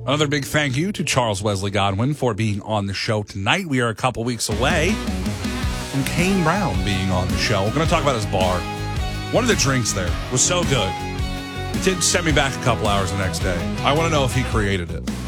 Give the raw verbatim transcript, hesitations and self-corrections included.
Another big thank you to Charles Wesley Godwin for being on the show tonight. We are a couple weeks away from Kane Brown being on the show. We're going to talk about his bar. One of the drinks there was so good. It did send me back a couple hours the next day. I want to know if he created it.